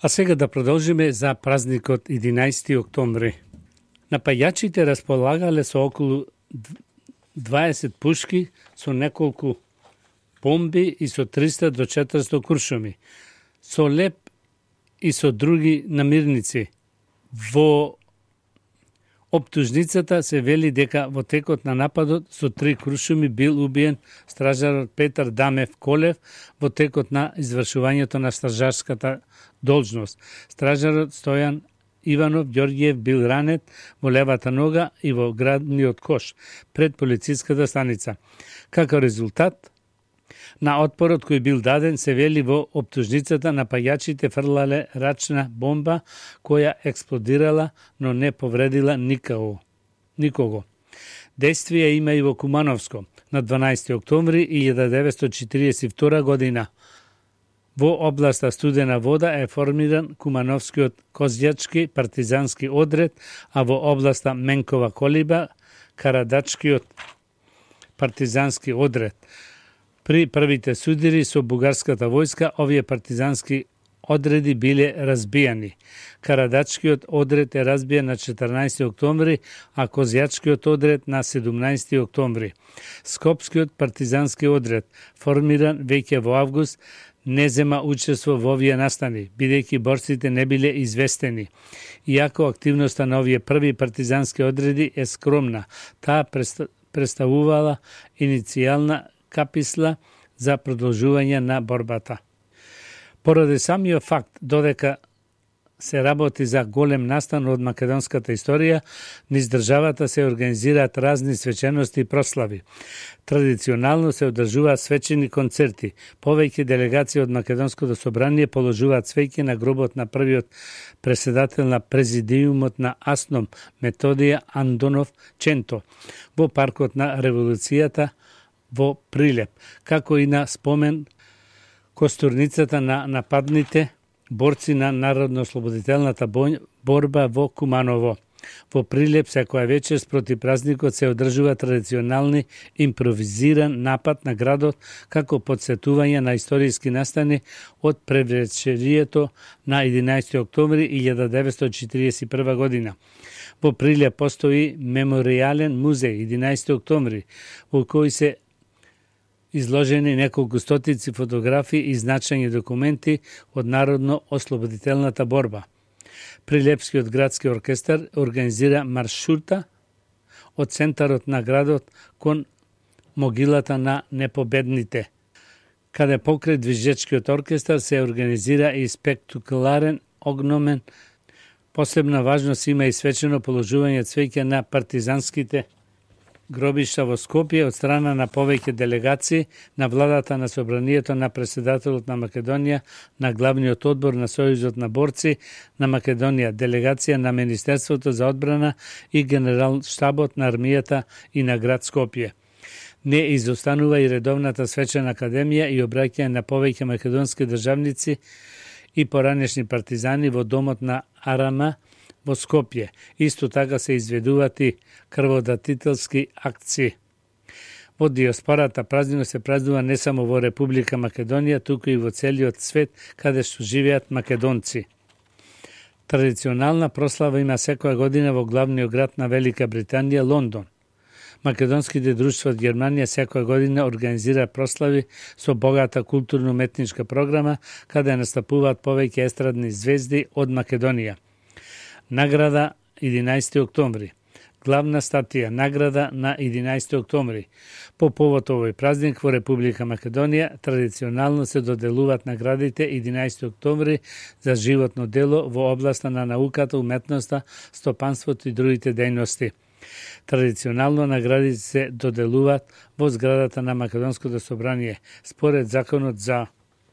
А сега да продолжиме за празникот 11 октомври. Напајачите располагале со околу 20 пушки, со неколку бомби и со 300 до 400 куршуми, со леп и со други намирници. Во оптужницата се вели дека во текот на нападот со 3 куршуми бил убиен стражарот Петар Дамев Колев во текот на извршувањето на стражарската должност. Стражарот Стојан Иванов Ѓорѓиев бил ранет во левата нога и во градниот кош пред полициската станица. Како резултат на отпорот кој бил даден, се вели во оптужницата напајачите фрлале рачна бомба која експлодирала, но не повредила никого. Действија има и во Кумановско на 12 октомври 1942 година. Во областа Студена вода е формиран Кумановскиот козјачки партизански одред, а во областа Менкова колиба Карадачкиот партизански одред. При првите судири со бугарската војска, овие партизански одреди биле разбијани. Карадачкиот одред е разбиен на 14 октомври, а Козјачкиот одред на 17 октомври. Скопскиот партизански одред, формиран веќе во август, не зема учество во овие настани, бидејќи борците не биле известени. Иако активноста на овие први партизански одреди е скромна, таа представувала иницијална каписла за продолжување на борбата. Поради самиот факт додека се работи за голем настан од македонската историја, низ државата се организираат разни свечености и прослави. Традиционално се одржуваат свечени концерти. Повеќе делегации од Македонското собрание положуваат свеќи на гробот на првиот преседател на президиумот на АСНОМ, Методија Андонов Ченто, во паркот на Револуцијата во Прилеп, како и на спомен костурницата на нападните борци на Народно-ослободителната борба во Куманово. Во Прилеп секоја вечер спроти празникот се одржува традиционални импровизиран напад на градот како подсетување на историски настани од превечерието на 11 октомври 1941 година. Во Прилеп постои меморијален музеј 11 октомври, во кој се изложени неколку стотици фотографии и значајни документи од Народно-ослободителната борба. Прилепскиот градски оркестар организира маршрута од центарот на градот кон могилата на непобедните, каде покрај движечкиот оркестар се организира и спектакуларен огномен. Посебна важност има и свечено положување цвеќе на партизанските гробишта во Скопје од страна на повеќе делегации на владата на собранието на преседателот на Македонија, на главниот одбор на Сојузот на борци на Македонија, делегација на Министерството за одбрана и генерал штабот на армијата и на град Скопје. Не изостанува и редовната свечена академија и обраќање на повеќе македонски државници и поранешни партизани во домот на Арама во Скопје. Исто така се изведуваат и крводатителски акции. Во диаспората празникот се празнува не само во Република Македонија, туку и во целиот свет каде што живеат македонци. Традиционална прослава има секоја година во главниот град на Велика Британија, Лондон. Македонските друштва од Германија секоја година организира прослави со богата културно-уметничка програма, каде настапуваат повеќе естрадни звезди од Македонија. Награда 11 октомври. Главна статија награда на 11 октомври. По повод овој празник во Република Македонија традиционално се доделуваат наградите 11 октомври за животно дело во областа на науката, уметноста, стопанството и другите дејности. Традиционално наградите се доделуваат во зградата на Македонското собрание според законот за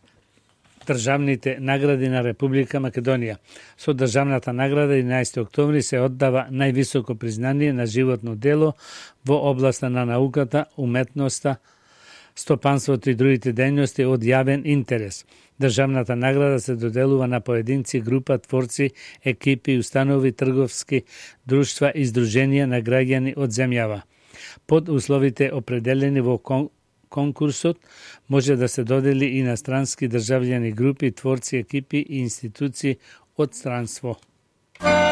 државните награди на Република Македонија. Со државната награда 11 октомври се оддава највисоко признание на животно дело во областа на науката, уметноста, стопанството и другите дејности од јавен интерес. Државната награда се доделува на поединци, група, творци, екипи, установи, трговски друштва и здруженија на граѓани од земјава, под условите определени во конкурсот може да се додели и на странски државјани, групи, творци, екипи и институции од странство.